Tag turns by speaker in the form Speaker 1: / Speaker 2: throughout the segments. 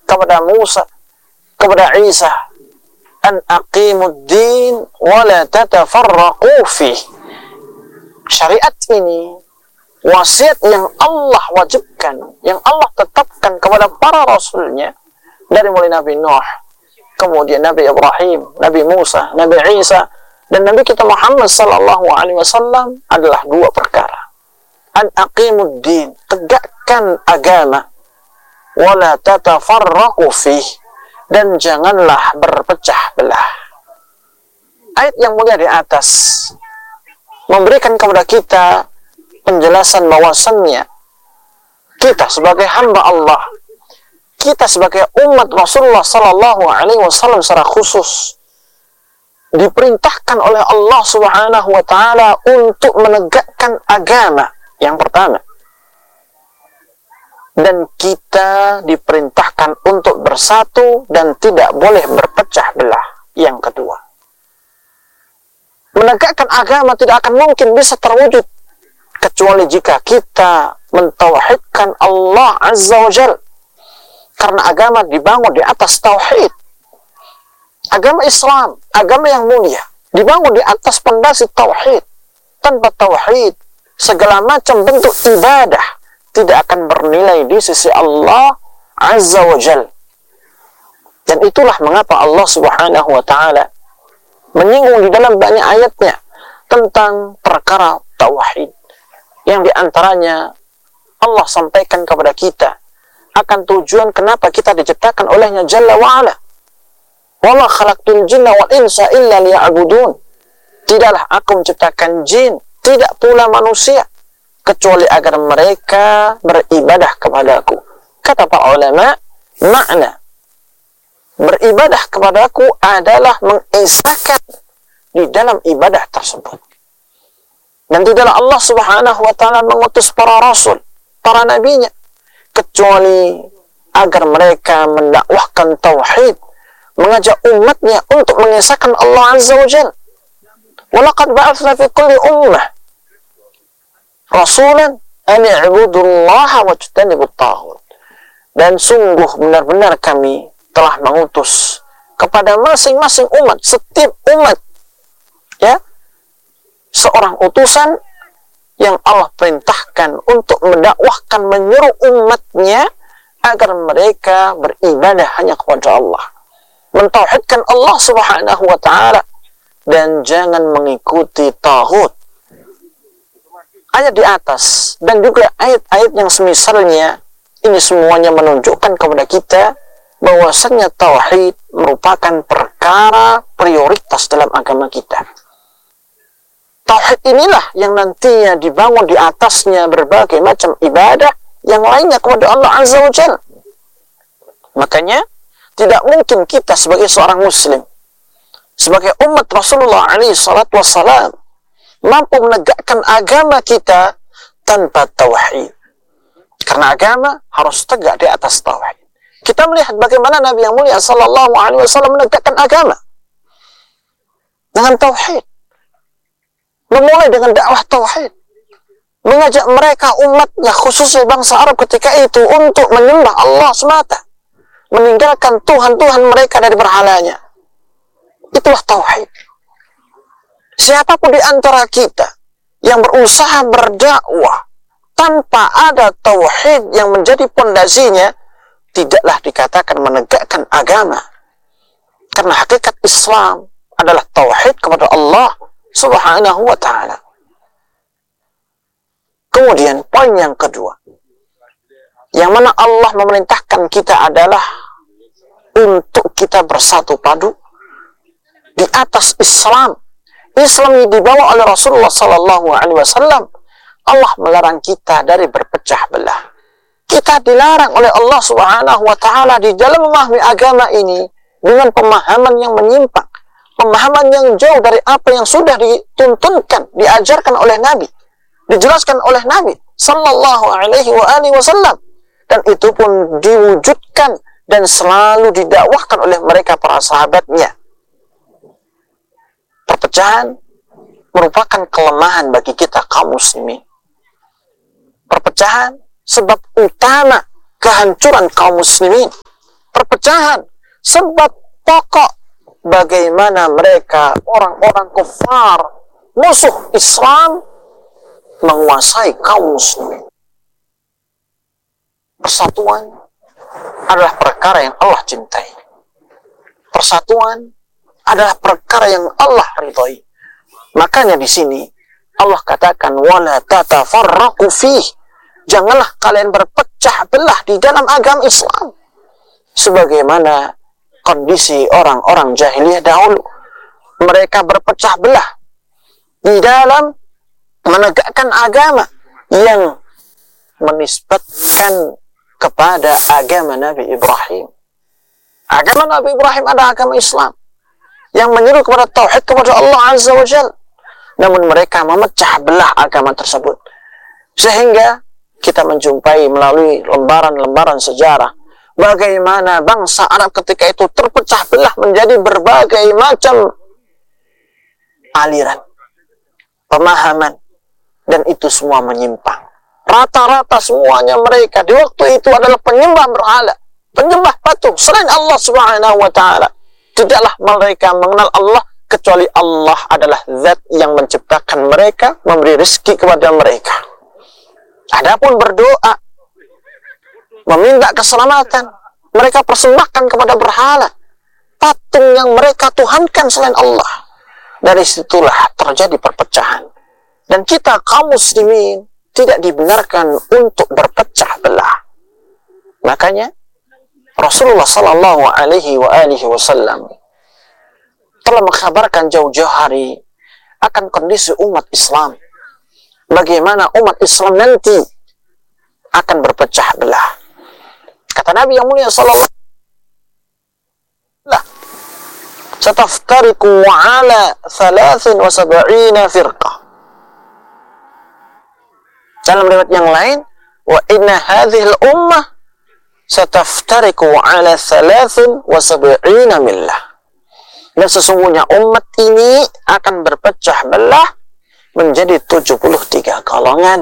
Speaker 1: kepada Musa, kepada Isa, an aqimud din wa la tatafarraqu fih. Syariat ini, wasiat yang Allah wajibkan, yang Allah tetapkan kepada para rasulnya, dari mulai Nabi Nuh, kemudian Nabi Ibrahim, Nabi Musa, Nabi Isa, dan Nabi kita Muhammad sallallahu alaihi wasallam adalah dua perkara. An aqimud din, tegakkan agama, wala tatafarraqu fih, dan janganlah berpecah belah. Ayat yang mulia di atas memberikan kepada kita penjelasan bahwasannya kita sebagai hamba Allah, kita sebagai umat Rasulullah sallallahu alaihi wasallam secara khusus diperintahkan oleh Allah Subhanahu wa taala untuk menegakkan agama yang pertama. Dan kita diperintahkan untuk bersatu dan tidak boleh berpecah belah yang kedua. Menegakkan agama tidak akan mungkin bisa terwujud kecuali jika kita mentauhidkan Allah Azza wa Jalla. Karena agama dibangun di atas tauhid. Agama Islam, agama yang mulia, dibangun di atas pondasi tauhid. Tanpa tauhid, segala macam bentuk ibadah tidak akan bernilai di sisi Allah Azza wa Jal. Dan itulah mengapa Allah Subhanahu wa ta'ala menyinggung di dalam banyak ayatnya tentang perkara tauhid. Yang diantaranya Allah sampaikan kepada kita akan tujuan kenapa kita diciptakan olehnya Jalla wa'ala. Wama khalaqtul jinna wal insa illa liya'budun. Tidaklah aku menciptakan jin, tidak pula manusia, kecuali agar mereka beribadah kepadaku. Kata para ulama, makna beribadah kepadaku adalah mengesahkan di dalam ibadah tersebut. Dan tidaklah Allah Subhanahu wa ta'ala mengutus para rasul, para nabinya, kecuali agar mereka mendakwahkan tauhid, mengajak umatnya untuk mengesahkan Allah Azza wa Jalla. Walaqad ba'athna fi kulli ummah rasulan an i'budullaha wajtanibut taghut. Dan sungguh benar-benar kami telah mengutus kepada masing-masing umat, setiap umat, ya, seorang utusan yang Allah perintahkan untuk mendakwahkan, menyuruh umatnya agar mereka beribadah hanya kepada Allah, mentauhidkan Allah Subhanahu wa ta'ala, dan jangan mengikuti taghut. Ayat di atas dan juga ayat-ayat yang semisalnya ini semuanya menunjukkan kepada kita bahwasannya tauhid merupakan perkara prioritas dalam agama kita. Tauhid inilah yang nantinya dibangun di atasnya berbagai macam ibadah yang lainnya kepada Allah Azza wa Jalla. Makanya tidak mungkin kita sebagai seorang muslim, sebagai umat Rasulullah alaihi salatu wassalam, mampu menegakkan agama kita tanpa tauhid. Karena agama harus tegak di atas tauhid. Kita melihat bagaimana Nabi yang mulia sallallahu alaihi wasallam menegakkan agama dengan tauhid. Memulai dengan dakwah tauhid, mengajak mereka umatnya, khususnya bangsa Arab ketika itu, untuk menyembah Allah semata, meninggalkan Tuhan-Tuhan mereka dari berhalanya. Itulah tauhid. Siapapun di antara kita yang berusaha berdakwah tanpa ada tauhid yang menjadi pondasinya, tidaklah dikatakan menegakkan agama. Karena hakikat Islam adalah tauhid kepada Allah Subhanahu wa ta'ala. Kemudian poin yang kedua, yang mana Allah memerintahkan kita adalah untuk kita bersatu padu di atas Islam. Islam yang dibawa oleh Rasulullah sallallahu alaihi wasallam. Allah melarang kita dari berpecah belah. Kita dilarang oleh Allah Subhanahu wa ta'ala di dalam memahami agama ini dengan pemahaman yang menyimpang, pemahaman yang jauh dari apa yang sudah dituntunkan, diajarkan oleh Nabi, dijelaskan oleh Nabi sallallahu alaihi wasallam, dan itu pun diwujudkan dan selalu didakwahkan oleh mereka para sahabatnya. Perpecahan merupakan kelemahan bagi kita kaum muslimin. Perpecahan sebab utama kehancuran kaum muslimin. perpecahan, sebab pokok bagaimana mereka orang-orang kufar, musuh Islam, menguasai kaum muslimin. Persatuan adalah perkara yang Allah cintai. Persatuan adalah perkara yang Allah ridhai. Makanya di sini Allah katakan wala tatafarraqu fih. Janganlah kalian berpecah belah di dalam agama Islam. Sebagaimana kondisi orang-orang jahiliyah dahulu. Mereka berpecah belah di dalam menegakkan agama yang menisbatkan kepada agama Nabi Ibrahim. Agama Nabi Ibrahim adalah agama Islam yang menyeru kepada tauhid kepada Allah Azza wa Jalla. Namun mereka memecah belah agama tersebut. Sehingga kita menjumpai melalui lembaran-lembaran sejarah bagaimana bangsa Arab ketika itu terpecah belah menjadi berbagai macam aliran, pemahaman, dan itu semua menyimpang. Rata-rata semuanya mereka di waktu itu adalah penyembah berhala, penyembah patung selain Allah Subhanahu wa taala. Tidaklah mereka mengenal Allah kecuali Allah adalah zat yang menciptakan mereka, memberi rezeki kepada mereka. Adapun berdoa, meminta keselamatan, mereka persembahkan kepada berhala, patung yang mereka tuhankan selain Allah. Dari situlah terjadi perpecahan. Dan kita kaum muslimin tidak dibenarkan untuk berpecah belah. Makanya Rasulullah sallallahu alaihi wasallam telah mengkhabarkan jauh-jauh hari akan kondisi umat Islam. Bagaimana umat Islam nanti akan berpecah belah. Kata Nabi yang mulia sallallahu alaihi wasallam, "Sataftariqu ala 73 firqah." Dalam riwayat yang lain, "Wa inna hadhil ummah sataftariqu ala 73 millah." Dan sesungguhnya umat ini akan berpecah belah menjadi 73 golongan.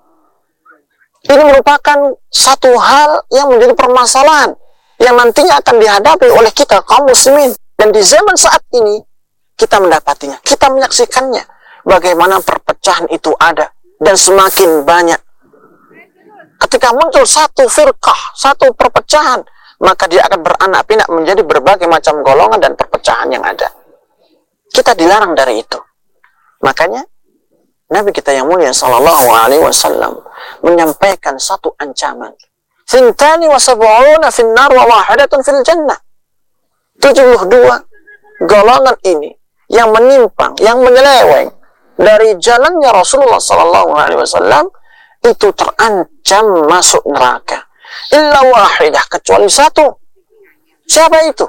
Speaker 1: Ini merupakan satu hal yang menjadi permasalahan yang nantinya akan dihadapi oleh kita kaum muslimin. Dan di zaman saat ini kita mendapatinya, kita menyaksikannya bagaimana perpecahan itu ada dan semakin banyak. Ketika muncul satu firqah, satu perpecahan, maka dia akan beranak pinak menjadi berbagai macam golongan dan perpecahan yang ada. Kita dilarang dari itu. Makanya Nabi kita yang mulia sallallahu alaihi wasallam menyampaikan satu ancaman. Thintani wa sab'una fin nar wa wahidatun fil jannah. 72 golongan ini yang menyimpang, yang menyeleweng dari jalannya Rasulullah sallallahu alaihi wasallam itu terancam masuk neraka. Illa wahidah, kecuali satu. Siapa itu?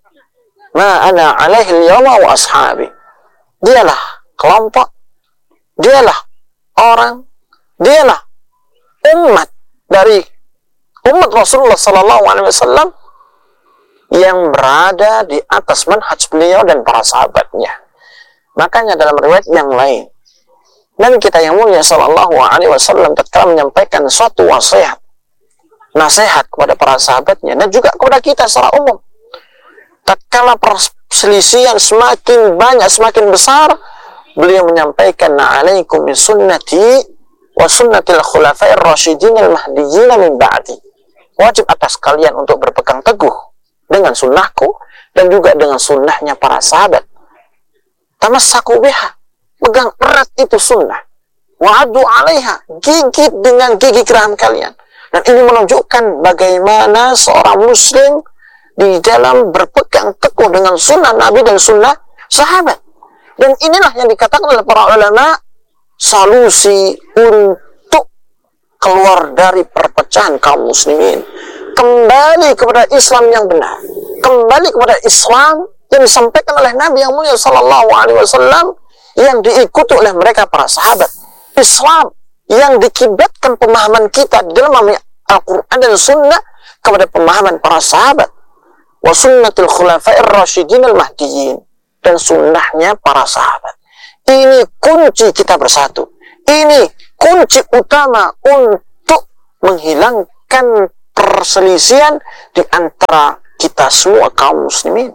Speaker 1: Ma ana alaihi al-yawma wa ashabi. Dialah kelompok, dialah orang, dialah umat dari umat Rasulullah sallallahu alaihi wasallam yang berada di atas manhaj beliau dan para sahabatnya. Makanya dalam riwayat yang lain, Nabi kita yang mulia sallallahu alaihi wasallam tatkala menyampaikan suatu wasiat, nasihat kepada para sahabatnya dan juga kepada kita secara umum. Tatkala perselisihan semakin banyak, semakin besar, beliau menyampaikan, "Alaikum bi sunnati wa sunnatil khulafa'ir rasyidin al-mahdiyyin min ba'di." Wajib atas kalian untuk berpegang teguh dengan sunnahku dan juga dengan sunnahnya para sahabat. Tamassaku biha, pegang erat itu sunnah. Wa'addu 'alaiha, gigit dengan gigi geraham kalian. Dan ini menunjukkan bagaimana seorang muslim di dalam berpegang teguh dengan sunnah Nabi dan sunnah sahabat. Dan inilah yang dikatakan oleh para ulama solusi untuk keluar dari perpecahan kaum muslimin. Kembali kepada Islam yang benar. Kembali kepada Islam yang disampaikan oleh Nabi yang mulia sallallahu alaihi wasallam yang diikuti oleh mereka para sahabat. Islam yang dikibatkan pemahaman kita di dalam Al-Quran dan Sunnah kepada pemahaman para sahabat. Wa sunnatul khulafa'ir rasyidin al-mahdiyyin, dan sunnahnya para sahabat. Ini kunci kita bersatu. Ini kunci utama untuk menghilangkan perselisihan di antara kita semua kaum muslimin.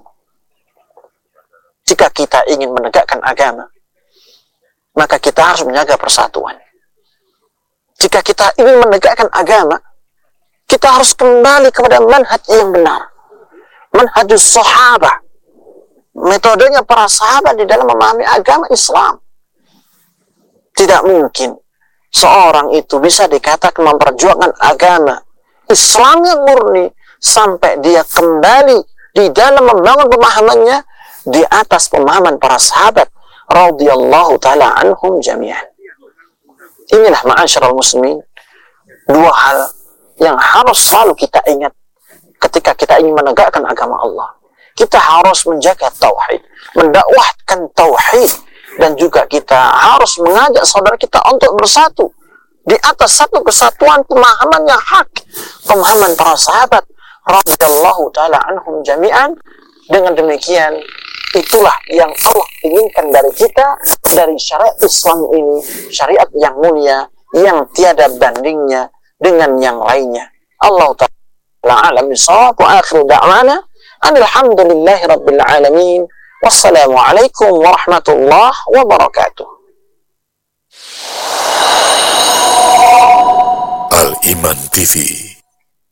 Speaker 1: Jika kita ingin menegakkan agama, maka kita harus menjaga persatuan. Jika kita ingin menegakkan agama, kita harus kembali kepada manhaj yang benar. Manhajus sahabah. Metodenya para sahabat di dalam memahami agama Islam. Tidak mungkin seorang itu bisa dikatakan memperjuangkan agama Islam yang murni sampai dia kembali di dalam membangun pemahamannya di atas pemahaman para sahabat radhiyallahu taala anhum jami'an. Inilah ma'asyiral muslimin, dua hal yang harus selalu kita ingat ketika kita ingin menegakkan agama Allah. Kita harus menjaga tauhid, mendakwahkan tauhid, dan juga kita harus mengajak saudara kita untuk bersatu di atas satu kesatuan pemahaman yang hak, pemahaman para sahabat radhiyallahu taala anhum jami'an. Dengan demikian, itulah yang Allah inginkan dari kita, dari syariat Islam ini, syariat yang mulia, yang tiada bandingnya dengan yang lainnya. Allah ta'ala a'lam bishawab, wa akhiru da'wana alhamdulillahi rabbil alamin. Wassalamualaikum warahmatullahi wabarakatuh.
Speaker 2: Al-Iman TV